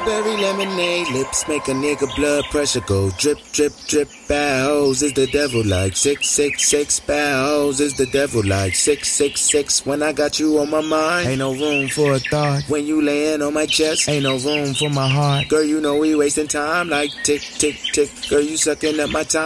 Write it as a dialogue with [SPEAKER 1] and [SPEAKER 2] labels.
[SPEAKER 1] Strawberry lemonade, lips make a nigga blood pressure go drip, drip, drip. Bad hoes is the devil like 666. Bad hoes is the devil like 666. When I got you on my mind, ain't no room for a thought. When you layin' on my chest, ain't no room for my heart. Girl, you know we wasting time like tick, tick, tick. Girl, you sucking up my time.